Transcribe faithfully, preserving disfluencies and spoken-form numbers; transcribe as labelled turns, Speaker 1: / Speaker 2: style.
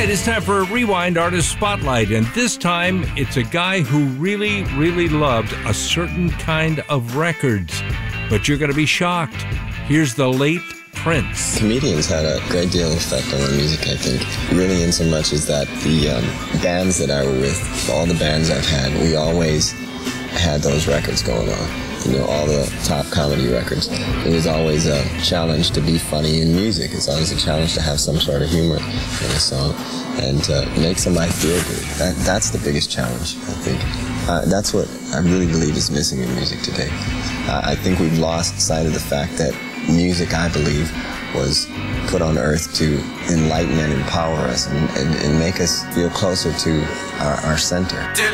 Speaker 1: right, it's time for a Rewind Artist Spotlight, and this time it's a guy who really, really loved a certain kind of records. But you're going to be shocked. Here's the late Prince.
Speaker 2: Comedians had a great deal of effect on my music, I think. Really in so much as that the um, bands that I were with, all the bands I've had, we always had those records going on. You know, all the top comedy records. It was always a challenge to be funny in music. It's always a challenge to have some sort of humor in a song and to make somebody feel good. That, that's the biggest challenge, I think. Uh, that's what I really believe is missing in music today. Uh, I think we've lost sight of the fact that music, I believe, was put on earth to enlighten and empower us and, and, and make us feel closer to our, our center.